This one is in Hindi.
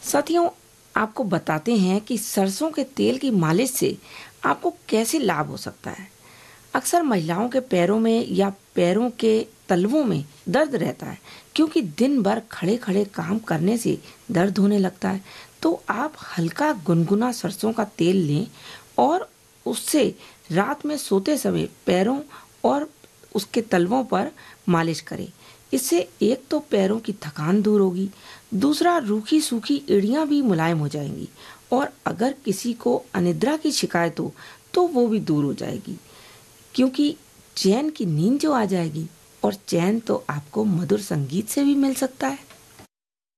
साथियों, आपको बताते हैं कि सरसों के तेल की मालिश से आपको कैसे लाभ हो सकता है। अक्सर महिलाओं के पैरों में या पैरों के तलवों में दर्द रहता है, क्योंकि दिन भर खड़े खड़े काम करने से दर्द होने लगता है। तो आप हल्का गुनगुना सरसों का तेल लें और उससे रात में सोते समय पैरों और उसके तलवों पर मालिश करें। इससे एक तो पैरों की थकान दूर होगी, दूसरा रूखी सूखी एड़ियां भी मुलायम हो जाएंगी, और अगर किसी को अनिद्रा की शिकायत हो तो वो भी दूर हो जाएगी, क्योंकि चैन की नींद जो आ जाएगी। और चैन तो आपको मधुर संगीत से भी मिल सकता है।